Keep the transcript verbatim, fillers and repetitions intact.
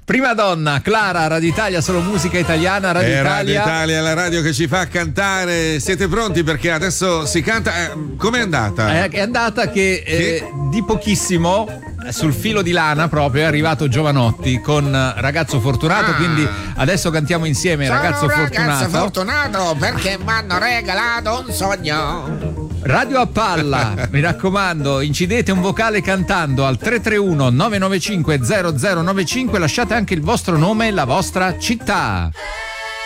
Prima donna, Clara, Radio Italia, solo musica italiana, Radio eh, Italia. Radio Italia, la radio che ci fa cantare. Siete pronti? Perché adesso si canta. Eh, com'è andata? Eh, è andata che, eh, di pochissimo, sul filo di lana proprio, è arrivato Giovanotti con Ragazzo Fortunato, Ah. quindi adesso cantiamo insieme Sono Ragazzo un Fortunato. ragazzo fortunato perché mi hanno regalato un sogno. Radio a palla, mi raccomando, incidete un vocale cantando al tre tre uno nove nove cinque zero zero nove cinque, lasciate anche il vostro nome e la vostra città.